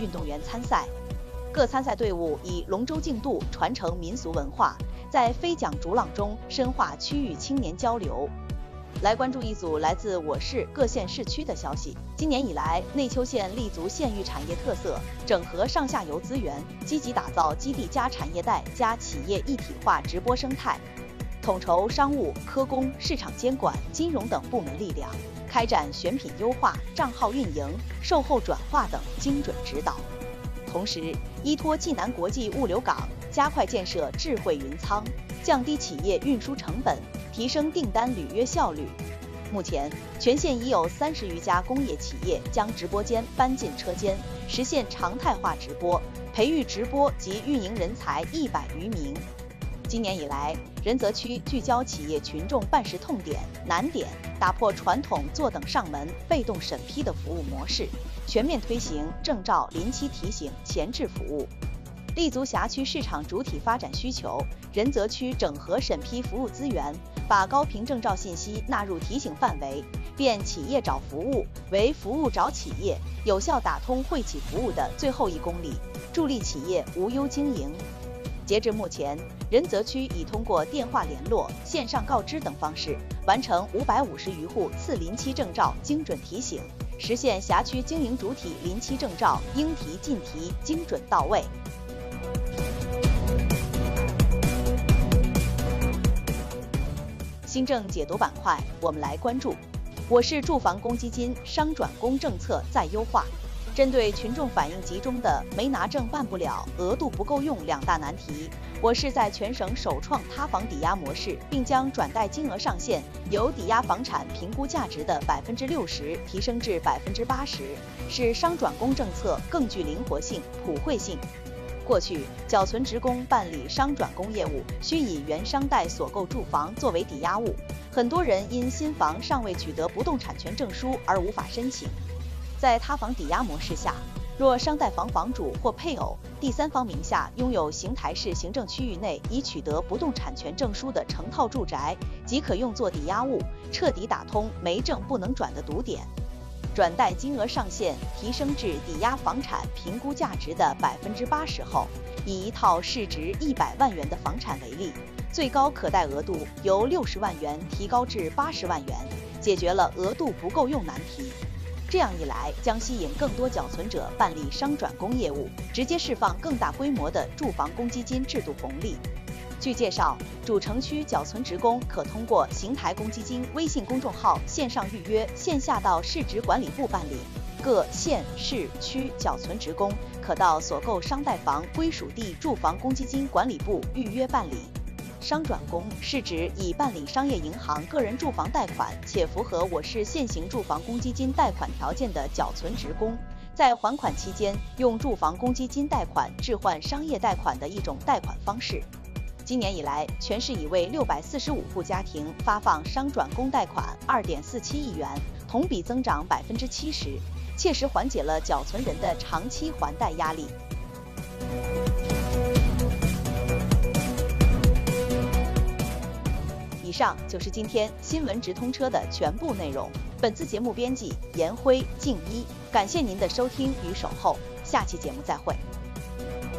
运动员参赛。各参赛队伍以龙舟竞渡传承民俗文化，在飞桨逐浪中深化区域青年交流。来关注一组来自我市各县市区的消息。今年以来，内丘县立足县域产业特色，整合上下游资源，积极打造基地加产业带加企业一体化直播生态，统筹商务、科工、市场监管、金融等部门力量，开展选品优化、账号运营、售后转化等精准指导。同时，依托济南国际物流港，加快建设智慧云仓，降低企业运输成本，提升订单履约效率。目前，全县已有30余家工业企业将直播间搬进车间，实现常态化直播，培育直播及运营人才100余名。今年以来，仁泽区聚焦企业群众办事痛点、难点，打破传统坐等上门、被动审批的服务模式，全面推行证照临期提醒前置服务。立足辖区市场主体发展需求，仁泽区整合审批服务资源，把高频证照信息纳入提醒范围，变企业找服务为服务找企业，有效打通惠企服务的最后1公里，助力企业无忧经营。截至目前，仁泽区已通过电话联络、线上告知等方式，完成550余户次临期证照精准提醒，实现辖区经营主体临期证照应提尽提精准到位。新政解读板块，我们来关注我市住房公积金商转公政策再优化。针对群众反映集中的没拿证办不了、额度不够用2大难题，我市在全省首创塌房抵押模式，并将转贷金额上限由抵押房产评估价值的60%提升至80%，使商转公政策更具灵活性、普惠性。过去，缴存职工办理商转公业务需以原商贷所购住房作为抵押物，很多人因新房尚未取得不动产权证书而无法申请。在塌房抵押模式下，若商贷房房主或配偶、第三方名下拥有邢台市行政区域内已取得不动产权证书的成套住宅，即可用作抵押物，彻底打通没证不能转的堵点。转贷金额上限提升至抵押房产评估价值的80%后，以一套市值100万元的房产为例，最高可贷额度由60万元提高至80万元，解决了额度不够用难题。这样一来，将吸引更多缴存者办理商转公业务，直接释放更大规模的住房公积金制度红利。据介绍，主城区缴存职工可通过邢台公积金微信公众号线上预约，线下到市直管理部办理；各县市区缴存职工可到所购商贷房归属地住房公积金管理部预约办理。商转公是指已办理商业银行个人住房贷款且符合我市现行住房公积金贷款条件的缴存职工，在还款期间用住房公积金贷款置换商业贷款的一种贷款方式。今年以来，全市已为645户家庭发放商转公贷款2.47亿元，同比增长70%，切实缓解了缴存人的长期还贷压力。以上就是今天新闻直通车的全部内容。本次节目编辑严辉、静一，感谢您的收听与守候，下期节目再会。